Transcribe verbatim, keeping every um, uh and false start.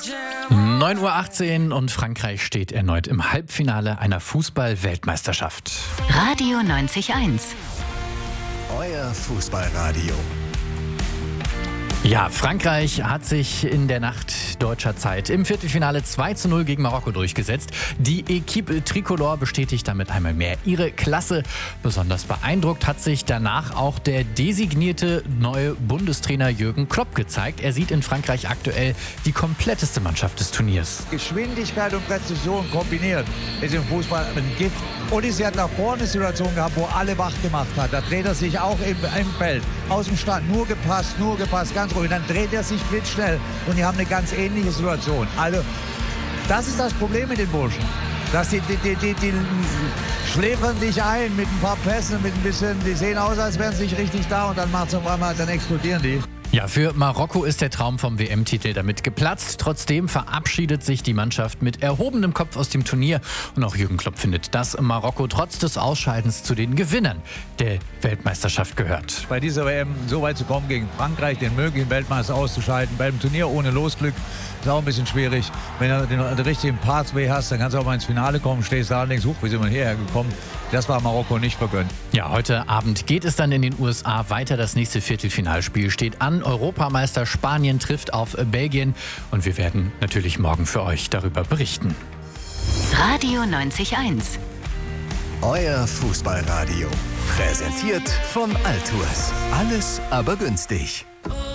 neun Uhr achtzehn und Frankreich steht erneut im Halbfinale einer Fußball-Weltmeisterschaft. Radio neunzig eins. Euer Fußballradio. Ja, Frankreich hat sich in der Nacht deutscher Zeit im Viertelfinale zwei zu null gegen Marokko durchgesetzt. Die Equipe Tricolore bestätigt damit einmal mehr ihre Klasse. Besonders beeindruckt hat sich danach auch der designierte neue Bundestrainer Jürgen Klopp gezeigt. Er sieht in Frankreich aktuell die kompletteste Mannschaft des Turniers. Geschwindigkeit und Präzision kombiniert ist im Fußball ein Gift. Und sie hat nach vorne eine Situation gehabt, wo alle wach gemacht hat. Da dreht er sich auch im, im Feld aus dem Stand. Nur gepasst, nur gepasst, ganz ruhig. Dann dreht er sich blitzschnell und die haben eine ganz ähnliche Situation. Also das ist das Problem mit den Burschen. Dass die, die, die, die, die schläfern dich ein mit ein paar Pässen, mit ein bisschen, die sehen aus, als wären sie nicht richtig da und dann macht's auf einmal, dann explodieren die. Ja, für Marokko ist der Traum vom W M-Titel damit geplatzt. Trotzdem verabschiedet sich die Mannschaft mit erhobenem Kopf aus dem Turnier. Und auch Jürgen Klopp findet, dass Marokko trotz des Ausscheidens zu den Gewinnern der Weltmeisterschaft gehört. Bei dieser W M so weit zu kommen gegen Frankreich, den möglichen Weltmeister auszuscheiden, beim Turnier ohne Losglück, ist auch ein bisschen schwierig. Wenn du den, den richtigen Pathway hast, dann kannst du auch mal ins Finale kommen, stehst da und denkst, huch, wie sind wir hierher gekommen? Das war Marokko nicht vergönnt. Ja, heute Abend geht es dann in den U S A weiter. Das nächste Viertelfinalspiel steht an. Europameister Spanien trifft auf Belgien. Und wir werden natürlich morgen für euch darüber berichten. Radio neunzig eins. Euer Fußballradio. Präsentiert von Altours. Alles aber günstig.